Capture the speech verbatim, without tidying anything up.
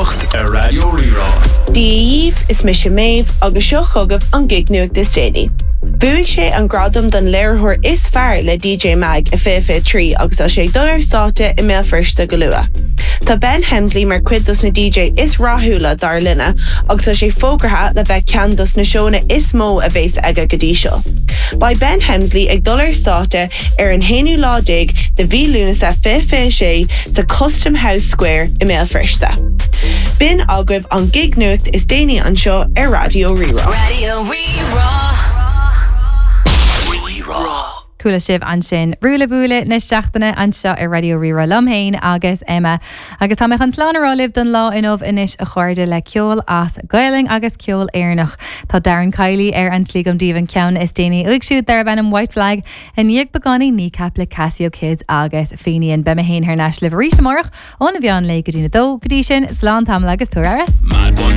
Nocht a Radio Rira. Díomh is mis sé méh agus seo chugah an gig nuach dis déine. Buigh sé an gradam don léirthóir is fearr le D J Mag a fé trí agus a sé dullar státe i mé firsta go lua. Tá Ben Hemsley mar cuidas na D J is ráthúla dar linne agus a sé fógartha le bheith ceandas na seóna is mó a bhés aige godí seo. Ba Ben Hemsley ag dullar státe ar an héanú ládig de bhí lúnas a fé sé sa Custom House Square i mé firsta. Bin agribh an gig nuacht is déine an seo ar Radio Rira. Radio Rira. Coola sibh an sin rúla búla na seachtaine an seo ar Radio Rira lomhéin agus Emma agus tá me an sláánarálibh don lá inmh inis a chuirde le ceol as gailing agus ceol éarnach. Tá Darren Kiley ar an tlígam díomh ceann is déine uig siúd dar ben an White Flag a níag begánaí ní cap le Casio Kids agus féíon be héin ar neis le bhrí marach óna bheán le go dtína dó godí sin slán tam agus túra.